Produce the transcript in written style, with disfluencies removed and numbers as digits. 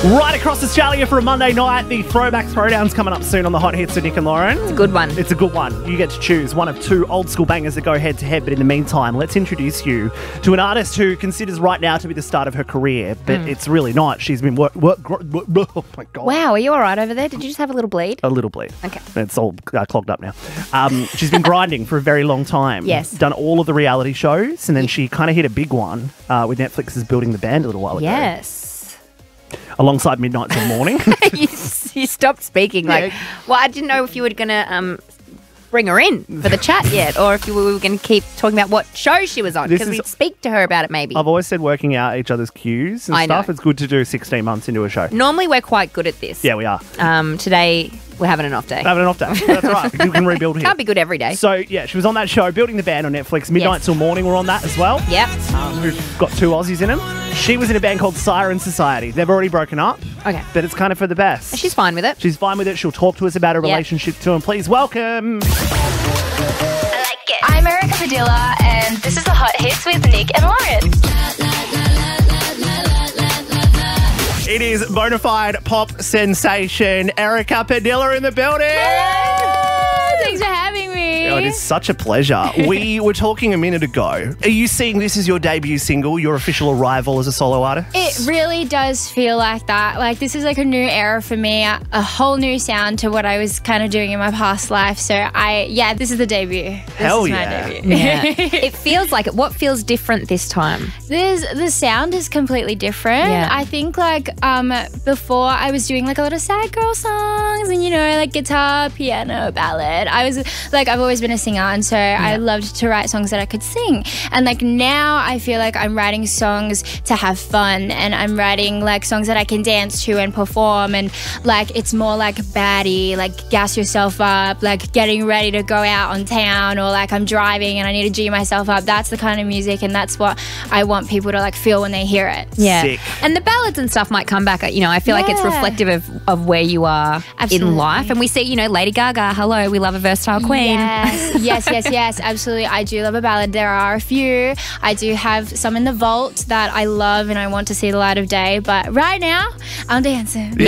Right across Australia for a Monday night. The Throwback Throwdown's coming up soon on the Hot Hits with Nick and Lauren. It's a good one. It's a good one. You get to choose one of two old school bangers that go head to head. But in the meantime, let's introduce you to an artist who considers right now to be the start of her career, but it's really not. She's been oh my God. Wow, are you all right over there? Did you just have a little bleed? A little bleed. Okay. It's all clogged up now. She's been grinding for a very long time. Yes. Done all of the reality shows, and then she kind of hit a big one with Netflix's Building the Band a little while ago. Yes. Alongside Midnight Till Morning. you stopped speaking. Like, well, I didn't know if you were going to bring her in for the chat yet, or if we were going to keep talking about what show she was on, because we'd speak to her about it maybe. I've always said working out each other's cues and stuff. Know. It's good to do 16 months into a show. Normally we're quite good at this. Yeah, we are. Today we're having an off day. Having an off day. That's right. You can rebuild here. Can't be good every day. So, yeah, she was on that show, Building the Band on Netflix. Midnight Till Morning were on that as well. Yep. Who've got two Aussies in them. She was in a band called Siren Society. They've already broken up. Okay. But it's kind of for the best. She's fine with it. She's fine with it. She'll talk to us about her relationship too. And please welcome... I like it. I'm Erica Padilla, and this is the Hot Hits with Nick and Lauren. It is bonafide pop sensation Erica Padilla in the building. Thanks for having me. Oh, it is such a pleasure. We were talking a minute ago. Are you seeing this as your debut single, your official arrival as a solo artist? It really does feel like that. Like, this is like a new era for me, a whole new sound to what I was kind of doing in my past life. So this is the debut. Hell this is yeah. my debut. Yeah. It feels like it. What feels different this time? The sound is completely different. Yeah. I think before I was doing like a lot of sad girl songs and, like guitar, piano, ballad. I've always been a singer, and so I loved to write songs that I could sing. And like now I feel like I'm writing songs to have fun, and I'm writing like songs that I can dance to and perform, and like it's more like baddie, like gas yourself up, like getting ready to go out on town, or like I'm driving and I need to G myself up. That's the kind of music, and that's what I want people to like feel when they hear it. Yeah. Sick. And the ballads and stuff might come back. I feel like it's reflective of where you are in life. And we see, Lady Gaga, hello, we love a versatile queen. Yes, absolutely. I do love a ballad. There are a few. I do have some in the vault that I love and I want to see the light of day. But right now, I'm dancing.